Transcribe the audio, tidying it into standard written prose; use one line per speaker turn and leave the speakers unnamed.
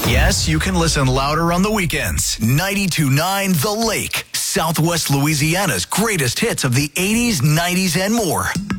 Yes, you can listen louder on the weekends. 92.9 The Lake, Southwest Louisiana's greatest hits of the 80s, 90s, and more.